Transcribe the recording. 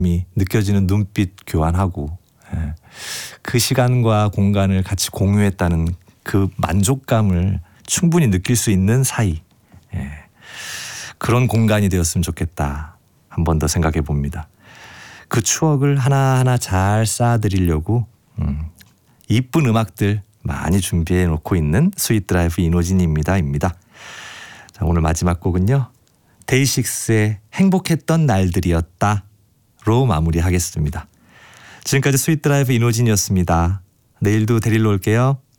느껴지는 눈빛 교환하고 그 시간과 공간을 같이 공유했다는 그 만족감을 충분히 느낄 수 있는 사이, 그런 공간이 되었으면 좋겠다. 한 번 더 생각해 봅니다. 그 추억을 하나하나 잘 쌓아드리려고 이쁜 음악들 많이 준비해 놓고 있는 스윗 드라이브 이노진입니다. 자, 오늘 마지막 곡은요, 데이식스의 행복했던 날들이었다 로 마무리하겠습니다. 지금까지 스윗 드라이브 이노진이었습니다. 내일도 데리러 올게요.